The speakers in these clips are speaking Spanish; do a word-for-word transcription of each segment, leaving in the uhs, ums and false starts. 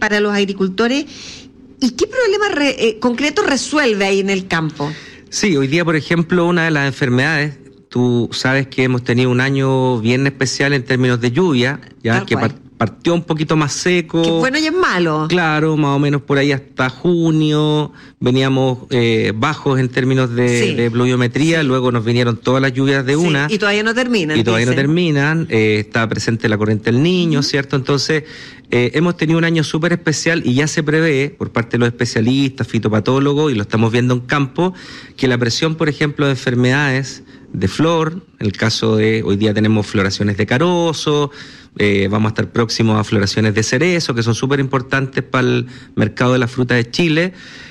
para los agricultores. ¿Y qué problema re, eh, concreto resuelve ahí en el campo? Sí, hoy día, por ejemplo, una de las enfermedades, tú sabes que hemos tenido un año bien especial en términos de lluvia, ya Tal que cual. par- partió un poquito más seco. Que bueno y es malo. Claro, más o menos por ahí hasta junio veníamos eh, bajos en términos de, Sí. de pluviometría, Sí. luego nos vinieron todas las lluvias de Sí, una. y todavía no terminan. Y todavía dicen. no terminan, eh, está presente la corriente del Niño, uh-huh. ¿cierto? Entonces, eh, hemos tenido un año súper especial y ya se prevé por parte de los especialistas, fitopatólogos, y lo estamos viendo en campo, que la presión, por ejemplo, de enfermedades de flor, en el caso de hoy día tenemos floraciones de carozo, eh, vamos a estar próximos a floraciones de cerezo, que son súper importantes para el mercado de la fruta de Chile.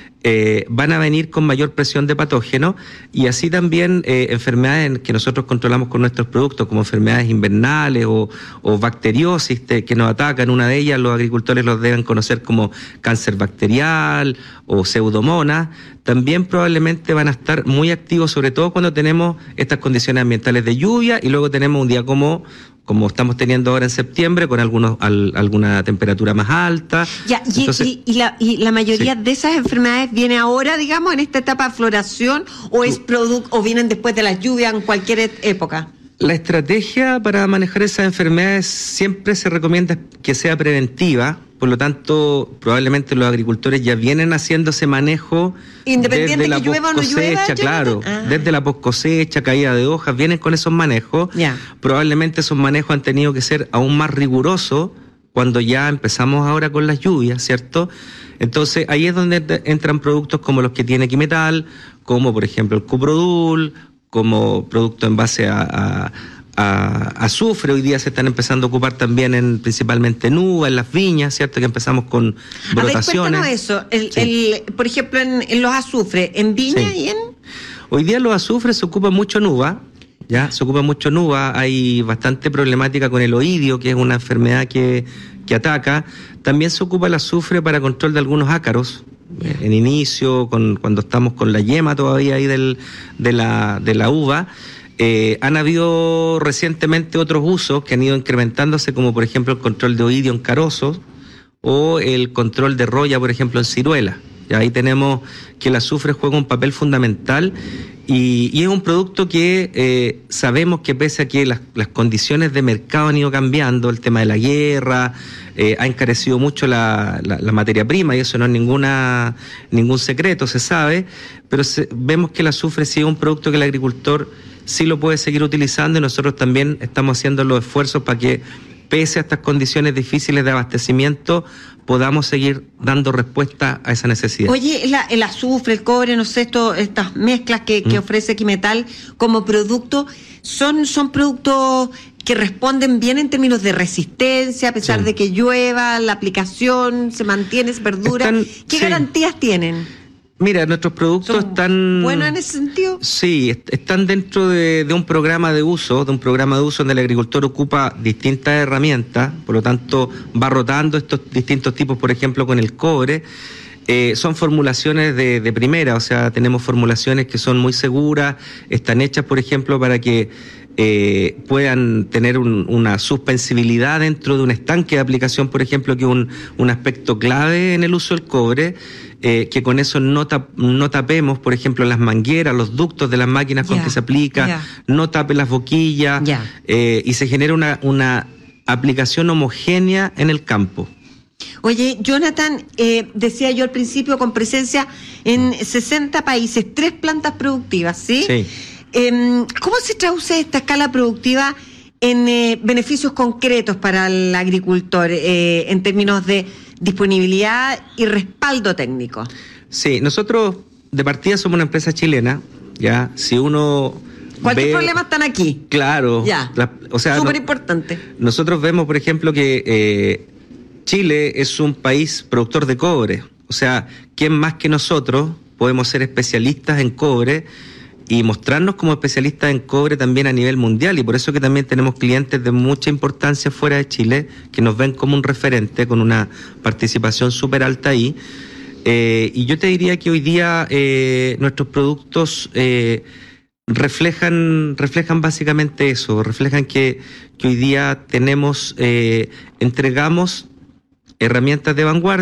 Eh, van a venir con mayor presión de patógenos y así también eh, enfermedades que nosotros controlamos con nuestros productos, como enfermedades invernales o, o bacteriosis te, que nos atacan. Una de ellas los agricultores los deben conocer como cáncer bacterial o pseudomonas. También probablemente van a estar muy activos, sobre todo cuando tenemos estas condiciones ambientales de lluvia y luego tenemos un día como... como estamos teniendo ahora en septiembre, con algunos al, alguna temperatura más alta. Ya, y, Entonces, y, y, la, y la mayoría sí. de esas enfermedades viene ahora, digamos, en esta etapa de floración, o es produ- o vienen después de las lluvias en cualquier et- época. La estrategia para manejar esas enfermedades siempre se recomienda que sea preventiva, por lo tanto, probablemente los agricultores ya vienen haciendo ese manejo Independiente desde la que llueva o no llueva, poscosecha, claro, ah. desde la poscosecha, caída de hojas, vienen con esos manejos. Ya. Probablemente esos manejos han tenido que ser aún más rigurosos cuando ya empezamos ahora con las lluvias, ¿cierto? Entonces, ahí es donde te- entran productos como los que tiene Quimetal, como por ejemplo el Cuprodul, como producto en base a, a, a azufre. Hoy día se están empezando a ocupar también en principalmente en uva, en las viñas, ¿cierto? Que empezamos con brotaciones. A ver, cuéntanos eso. El, Sí. el, por ejemplo, en, en los azufres, en viña Sí. y en... Hoy día los azufres se ocupan mucho en uva, ¿ya? Se ocupa mucho en uva, hay bastante problemática con el oidio, que es una enfermedad que, que ataca. También se ocupa el azufre para control de algunos ácaros, eh, en inicio, con, cuando estamos con la yema todavía ahí del, de, la, de la uva. Eh, han habido recientemente otros usos que han ido incrementándose, como por ejemplo el control de oidio en carozos o el control de roya, por ejemplo, en ciruela. Y ahí tenemos que el azufre juega un papel fundamental y, y es un producto que eh, sabemos que pese a que las, las condiciones de mercado han ido cambiando, el tema de la guerra, eh, ha encarecido mucho la, la, la materia prima y eso no es ninguna ningún secreto, se sabe, pero se, vemos que el azufre sí es un producto que el agricultor sí lo puede seguir utilizando y nosotros también estamos haciendo los esfuerzos para que pese a estas condiciones difíciles de abastecimiento, podamos seguir dando respuesta a esa necesidad. Oye, la, el azufre, el cobre, no sé, esto, estas mezclas que, que Mm. ofrece Quimetal como producto, son, son productos que responden bien en términos de resistencia, a pesar Sí. de que llueva, la aplicación se mantiene, se perdura. Están- ¿Qué sí. garantías tienen? Mira, nuestros productos ¿Son están... buenos en ese sentido? Sí, est- están dentro de, de un programa de uso, de un programa de uso donde el agricultor ocupa distintas herramientas, por lo tanto va rotando estos distintos tipos, por ejemplo, con el cobre. Eh, son formulaciones de, de primera, o sea, tenemos formulaciones que son muy seguras, están hechas, por ejemplo, para que eh, puedan tener un, una suspensibilidad dentro de un estanque de aplicación, por ejemplo, que es un, un aspecto clave en el uso del cobre, eh, que con eso no, tap, no tapemos, por ejemplo, las mangueras, los ductos de las máquinas con Ya, que se aplica, ya. no tape las boquillas, Ya. eh, y se genera una, una aplicación homogénea en el campo. Oye, Jonathan, eh, decía yo al principio, con presencia en sesenta países, tres plantas productivas, ¿sí? Sí. Eh, ¿Cómo se traduce esta escala productiva en eh, beneficios concretos para el agricultor eh, en términos de disponibilidad y respaldo técnico? Sí, nosotros de partida somos una empresa chilena, ya, si uno Cualquier ve, problema están aquí. Claro, Ya. la- o sea, Súper no- importante. nosotros vemos, por ejemplo, que eh, Chile es un país productor de cobre, o sea, ¿quién más que nosotros podemos ser especialistas en cobre y mostrarnos como especialistas en cobre también a nivel mundial? Y por eso que también tenemos clientes de mucha importancia fuera de Chile que nos ven como un referente con una participación súper alta ahí. Eh, y yo te diría que hoy día eh, nuestros productos eh, reflejan reflejan básicamente eso, reflejan que, que hoy día tenemos, eh, entregamos herramientas de vanguardia